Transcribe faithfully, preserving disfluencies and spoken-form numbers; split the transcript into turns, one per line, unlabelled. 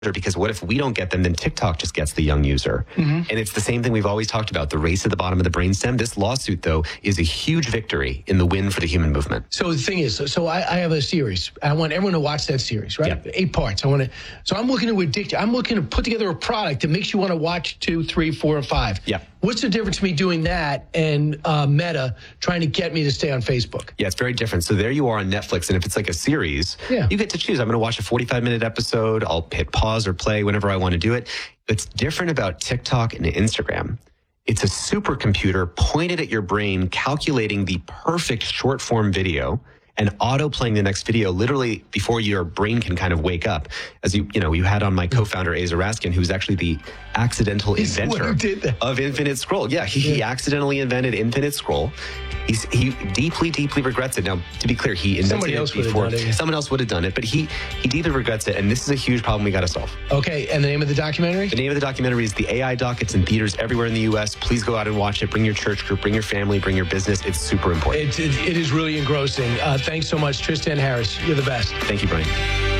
because what if we don't get them, then TikTok just gets the young user. Mm-hmm. And it's the same thing we've always talked about, the race at the bottom of the brainstem. This lawsuit, though, is a huge victory in the win for the human movement.
So the thing is, so I, I have a series. I want everyone to watch that series, right?
Yeah.
Eight parts. I want to. So I'm looking to addict. I'm looking to put together a product that makes you want to watch two, three, four, and five.
Yeah.
What's the difference between doing that and uh, Meta trying to get me to stay on Facebook?
Yeah, it's very different. So there you are on Netflix, and if it's like a series, yeah. you get to choose. I'm going to watch a forty-five minute episode. I'll hit pause or play whenever I want to do it. What's different about TikTok and Instagram, it's a supercomputer pointed at your brain, calculating the perfect short form video and auto playing the next video literally before your brain can kind of wake up. As you, you know, you had on my co-founder, Aza Raskin, who's actually the accidental
He's
inventor of Infinite Scroll. Yeah, he, yeah. he accidentally invented Infinite Scroll. He's, he deeply, deeply regrets it. Now, to be clear, he invented
Somebody else
it before.
Would have done it, yeah.
Someone else would have done it, but he, he deeply regrets it, and this is a huge problem we got to solve.
Okay, and the name of the documentary?
The name of the documentary is The A I Doc. It's in theaters everywhere in the U S. Please go out and watch it. Bring your church group, bring your family, bring your business. It's super important.
It, it, it is really engrossing. Uh, thanks so much, Tristan Harris. You're the best.
Thank you, Brian.